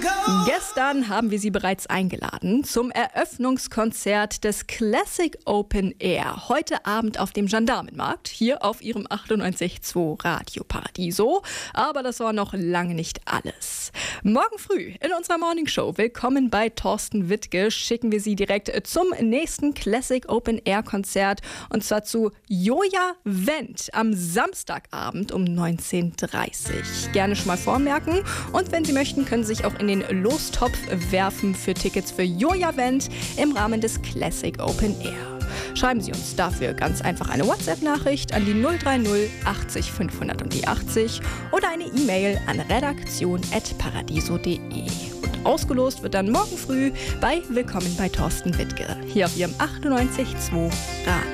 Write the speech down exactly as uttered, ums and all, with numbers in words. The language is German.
Gestern haben wir Sie bereits eingeladen zum Eröffnungskonzert des Classic Open Air. Heute Abend auf dem Gendarmenmarkt, hier auf Ihrem achtundneunzig Komma zwei Radio Paradiso. Aber das war noch lange nicht alles. Morgen früh in unserer Morningshow, willkommen bei Thorsten Wittke, schicken wir Sie direkt zum nächsten Classic Open Air Konzert. Und zwar zu Joja Wendt am Samstagabend um neunzehn Uhr dreißig. Gerne schon mal vormerken. Und wenn Sie möchten, können Sie sich auch in den Lostopf werfen für Tickets für Joja Wendt im Rahmen des Classic Open Air. Schreiben Sie uns dafür ganz einfach eine WhatsApp-Nachricht an die null drei null achtzig fünfhundert und die achtzig oder eine E-Mail an redaktion at paradiso punkt de. Und ausgelost wird dann morgen früh bei Willkommen bei Thorsten Wittke hier auf Ihrem achtundneunzig Komma zwei Radio.